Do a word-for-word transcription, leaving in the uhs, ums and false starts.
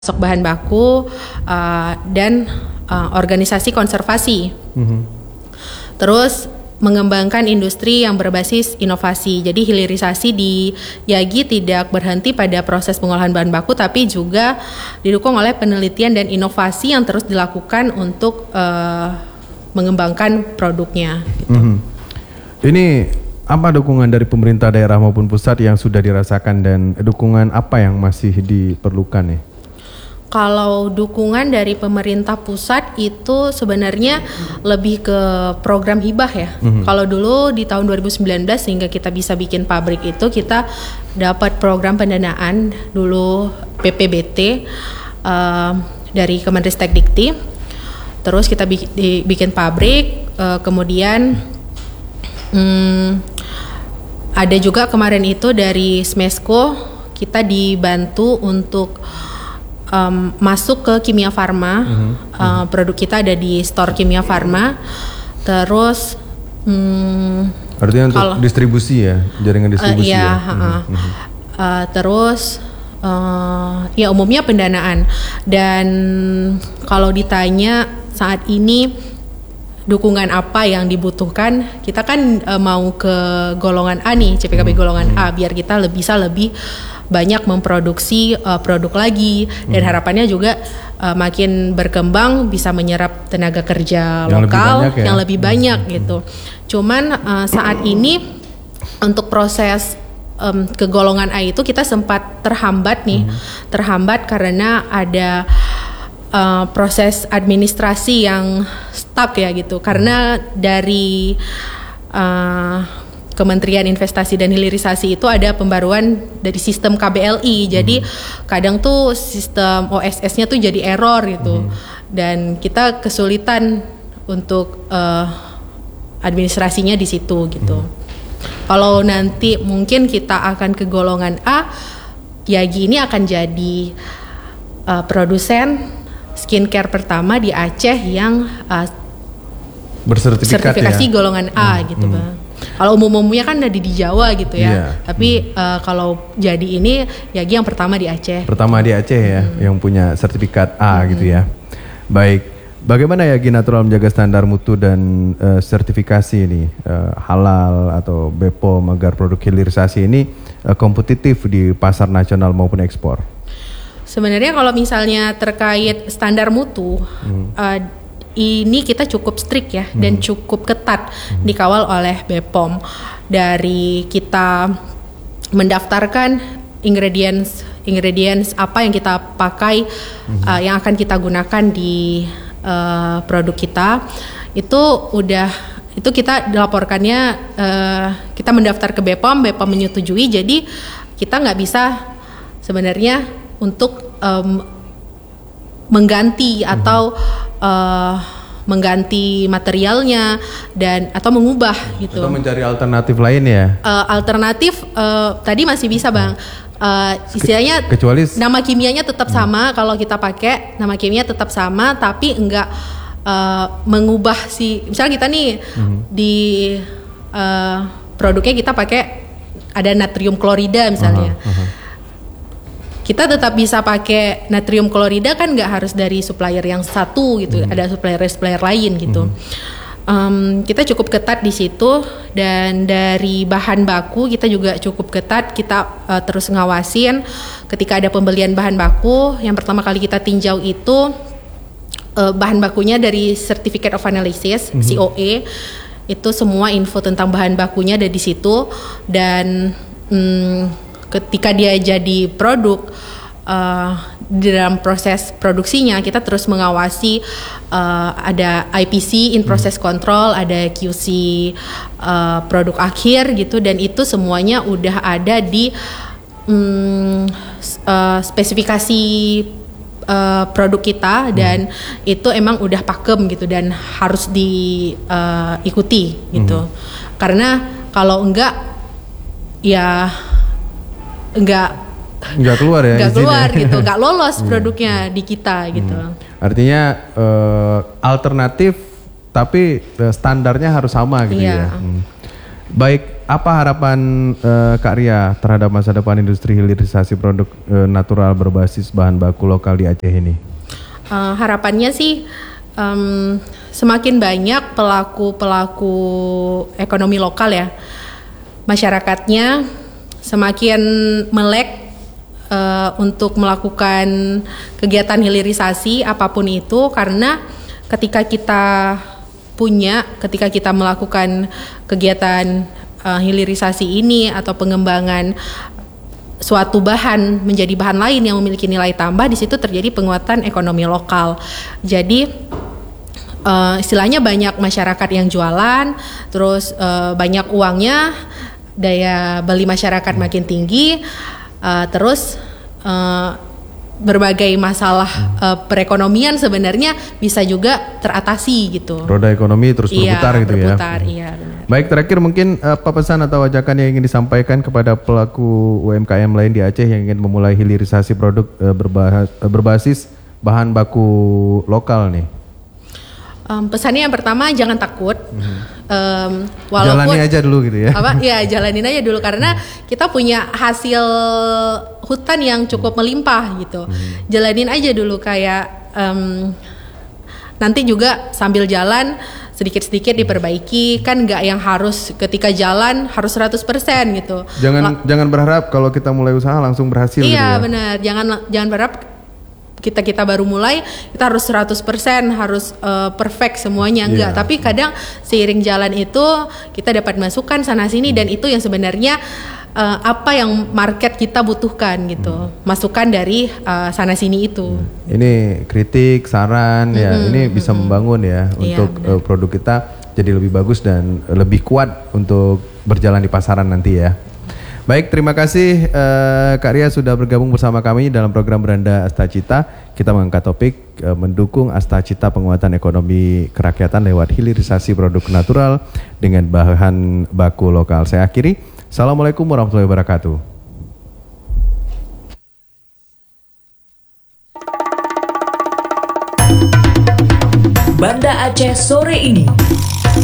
stok bahan baku uh, dan uh, organisasi konservasi. Mm-hmm. Terus mengembangkan industri yang berbasis inovasi. Jadi hilirisasi di Yagi tidak berhenti pada proses pengolahan bahan baku, tapi juga didukung oleh penelitian dan inovasi yang terus dilakukan untuk uh, mengembangkan produknya. Gitu. Mm-hmm. Ini apa dukungan dari pemerintah daerah maupun pusat yang sudah dirasakan dan dukungan apa yang masih diperlukan nih? Kalau dukungan dari pemerintah pusat itu sebenarnya lebih ke program hibah ya. Mm-hmm. Kalau dulu di tahun dua ribu sembilan belas sehingga kita bisa bikin pabrik itu kita dapat program pendanaan dulu P P B T uh, dari Kemenristek Dikti. Terus kita bikin, bikin pabrik, uh, kemudian um, ada juga kemarin itu dari Smesco kita dibantu untuk Um, masuk ke Kimia Farma, mm-hmm. uh, produk kita ada di store Kimia Farma. Terus, um, artinya untuk kalau, distribusi ya, jaringan distribusi uh, iya, ya. Uh, mm-hmm. uh, terus, uh, ya umumnya pendanaan. Dan kalau ditanya saat ini dukungan apa yang dibutuhkan, kita kan uh, mau ke golongan A nih, C P K B mm-hmm. golongan A, biar kita lebih, bisa lebih banyak memproduksi uh, produk lagi dan hmm. harapannya juga uh, makin berkembang bisa menyerap tenaga kerja yang lokal lebih ya? yang lebih banyak hmm. gitu. Cuman uh, saat ini untuk proses um, ke golongan A itu kita sempat terhambat nih, hmm. terhambat karena ada uh, proses administrasi yang stuck ya gitu. Karena dari uh, Kementerian Investasi dan Hilirisasi itu ada pembaruan dari sistem K B L I. Jadi hmm. kadang tuh sistem O S S-nya tuh jadi error gitu. Hmm. Dan kita kesulitan untuk uh, administrasinya di situ gitu. Hmm. Kalau nanti mungkin kita akan ke golongan A, Yagi ini akan jadi uh, produsen skincare pertama di Aceh yang uh, bersertifikat sertifikasi ya? golongan A hmm. gitu, Bang. Kalau umum-umumnya kan ada di Jawa gitu ya, yeah. tapi hmm. uh, kalau jadi ini Yagi yang pertama di Aceh. Pertama di Aceh ya, hmm. yang punya sertifikat A hmm. gitu ya. Baik, bagaimana Yagi Natural menjaga standar mutu dan uh, sertifikasi ini uh, halal atau B P O M agar produk hilirisasi ini uh, kompetitif di pasar nasional maupun ekspor? Sebenarnya kalau misalnya terkait standar mutu, hmm. uh, ini kita cukup strict ya hmm. dan cukup ketat hmm. dikawal oleh B P O M. Dari kita mendaftarkan ingredients ingredients apa yang kita pakai hmm. uh, yang akan kita gunakan di uh, produk kita itu udah itu kita dilaporkannya uh, kita mendaftar ke B P O M, B P O M menyetujui, jadi kita nggak bisa sebenarnya untuk um, mengganti hmm. atau uh, mengganti materialnya dan atau mengubah gitu. Atau mencari alternatif lain ya? Uh, alternatif uh, tadi masih bisa Bang. Uh, istilahnya Ke, kecuali nama kimianya tetap hmm. sama kalau kita pakai nama kimia tetap sama tapi enggak uh, mengubah si misalnya kita nih hmm. di uh, produknya kita pakai ada natrium klorida misalnya. Uh-huh, uh-huh. Kita tetap bisa pakai natrium klorida kan nggak harus dari supplier yang satu gitu, hmm. ada supplier-supplier lain gitu. Hmm. Um, kita cukup ketat di situ dan dari bahan baku kita juga cukup ketat. Kita uh, terus ngawasin ketika ada pembelian bahan baku. Yang pertama kali kita tinjau itu uh, bahan bakunya dari Certificate of Analysis hmm. C O A. Itu semua info tentang bahan bakunya ada di situ dan um, ketika dia jadi produk uh, di dalam proses produksinya kita terus mengawasi uh, ada I P C in process control, ada Q C uh, produk akhir gitu dan itu semuanya udah ada di um, uh, spesifikasi uh, produk kita dan hmm. itu emang udah pakem gitu dan harus diikuti uh, gitu. Hmm. Karena kalau enggak ya enggak enggak keluar ya enggak keluar gitu, enggak lolos produknya di kita gitu. Hmm. Artinya uh, alternatif tapi uh, standarnya harus sama gitu iya. ya. Hmm. Baik, apa harapan uh, Kak Ria terhadap masa depan industri hilirisasi produk uh, natural berbasis bahan baku lokal di Aceh ini? Uh, harapannya sih um, semakin banyak pelaku-pelaku ekonomi lokal ya, masyarakatnya semakin melek uh, untuk melakukan kegiatan hilirisasi apapun itu, karena ketika kita punya, ketika kita melakukan kegiatan uh, hilirisasi ini atau pengembangan suatu bahan menjadi bahan lain yang memiliki nilai tambah, di situ terjadi penguatan ekonomi lokal. Jadi uh, istilahnya banyak masyarakat yang jualan, terus uh, banyak uangnya, daya beli masyarakat makin tinggi, uh, terus uh, berbagai masalah uh, perekonomian sebenarnya bisa juga teratasi gitu. Roda ekonomi terus berputar iya, gitu berputar, ya. Iya, benar. Baik, terakhir mungkin apa pesan atau ajakan yang ingin disampaikan kepada pelaku U M K M lain di Aceh yang ingin memulai hilirisasi produk uh, berbahas, uh, berbasis bahan baku lokal nih? Um, pesannya yang pertama, jangan takut. Mm-hmm. Um, walaupun jalani aja dulu gitu ya. Apa? Ya, jalanin aja dulu karena kita punya hasil hutan yang cukup melimpah gitu. Mm-hmm. Jalanin aja dulu, kayak um, nanti juga sambil jalan sedikit-sedikit diperbaiki, kan nggak yang harus ketika jalan harus seratus persen gitu. Jangan La- jangan berharap kalau kita mulai usaha langsung berhasil. Iya, gitu ya. benar. Jangan jangan berharap kita kita baru mulai kita harus seratus persen harus uh, perfect semuanya, enggak, yeah. Tapi kadang seiring jalan itu kita dapat masukan sana sini, hmm. dan itu yang sebenarnya uh, apa yang market kita butuhkan gitu, hmm. masukan dari uh, sana sini itu. Hmm. Ini kritik, saran, hmm. ya ini hmm. bisa membangun ya, yeah, untuk uh, produk kita jadi lebih bagus dan lebih kuat untuk berjalan di pasaran nanti ya. Baik, terima kasih uh, Kak Ria sudah bergabung bersama kami dalam program Beranda Astacita. Kita mengangkat topik uh, mendukung Astacita penguatan ekonomi kerakyatan lewat hilirisasi produk natural dengan bahan baku lokal. Saya akhiri. Assalamualaikum warahmatullahi wabarakatuh. Banda Aceh sore ini.